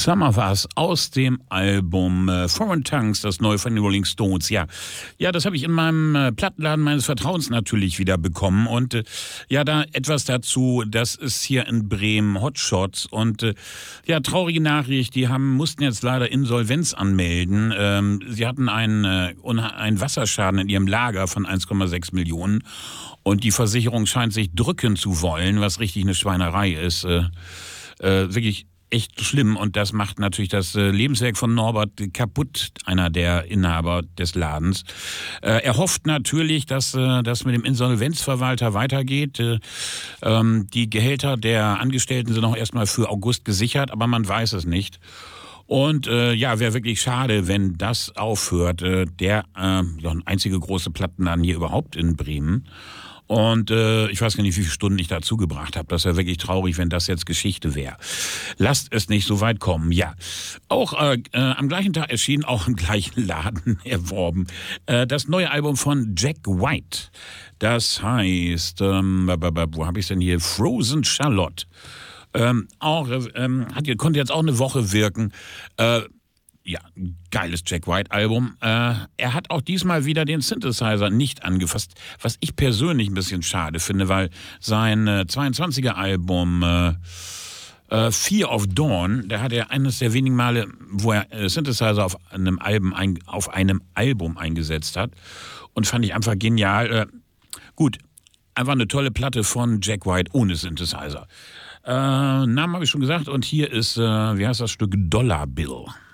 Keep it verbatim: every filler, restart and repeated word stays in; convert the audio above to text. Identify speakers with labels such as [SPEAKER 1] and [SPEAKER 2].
[SPEAKER 1] Summer war's aus dem Album äh, Foreign Tongues, das neue von den Rolling Stones. Ja, ja, das habe ich in meinem äh, Plattenladen meines Vertrauens natürlich wieder bekommen. Und äh, ja, da etwas dazu, das ist hier in Bremen Hotshots. Und äh, ja, traurige Nachricht, die haben mussten jetzt leider Insolvenz anmelden. Ähm, sie hatten einen, äh, einen Wasserschaden in ihrem Lager von eins Komma sechs Millionen. Und die Versicherung scheint sich drücken zu wollen, was richtig eine Schweinerei ist. Äh, äh, wirklich echt schlimm, und das macht natürlich das äh, Lebenswerk von Norbert kaputt, einer der Inhaber des Ladens. Äh, er hofft natürlich, dass äh, das mit dem Insolvenzverwalter weitergeht. Äh, ähm, die Gehälter der Angestellten sind auch erstmal für August gesichert, aber man weiß es nicht. Und äh, ja, wäre wirklich schade, wenn das aufhört. Äh, der äh, ja, einzige große Plattenladen hier überhaupt in Bremen. Und äh, ich weiß gar nicht, wie viele Stunden ich dazu gebracht habe. Das wäre wirklich traurig, wenn das jetzt Geschichte wäre. Lasst es nicht so weit kommen. Ja, auch äh, äh, am gleichen Tag erschien, auch im gleichen Laden erworben, äh, das neue Album von Jack White. Das heißt, ähm, wo habe ich es denn hier? Frozen Charlotte. Ähm, auch, ähm, hat, konnte jetzt auch eine Woche wirken. Äh, Ja, geiles Jack White-Album. Äh, er hat auch diesmal wieder den Synthesizer nicht angefasst, was ich persönlich ein bisschen schade finde, weil sein äh, zweiundzwanziger-Album äh, äh, Fear of Dawn, da hat er eines der wenigen Male, wo er äh, Synthesizer auf einem, Album ein, auf einem Album eingesetzt hat, und fand ich einfach genial. Äh, gut, einfach eine tolle Platte von Jack White ohne Synthesizer. Äh, Namen habe ich schon gesagt, und hier ist, äh, wie heißt das Stück? Dollar Bill.